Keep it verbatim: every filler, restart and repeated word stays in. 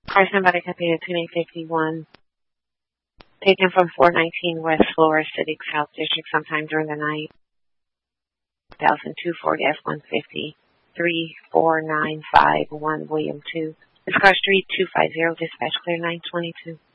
Car somebody completed two eight fifty-one. Taken from four nineteen West Flora City South District sometime during the night. one thousand two forty F one fifty. three four nine five one William two. This car street two five zero, dispatch clear nine twenty-two.